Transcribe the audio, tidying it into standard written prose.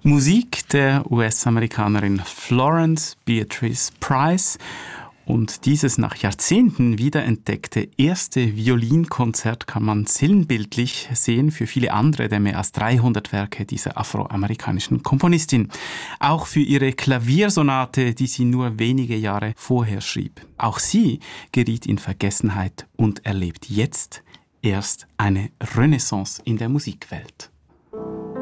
Musik der US-Amerikanerin Florence Beatrice Price und dieses nach Jahrzehnten wiederentdeckte erste Violinkonzert kann man sinnbildlich sehen für viele andere der mehr als 300 Werke dieser afroamerikanischen Komponistin. Auch für ihre Klaviersonate, die sie nur wenige Jahre vorher schrieb. Auch sie geriet in Vergessenheit und erlebt jetzt erst eine Renaissance in der Musikwelt.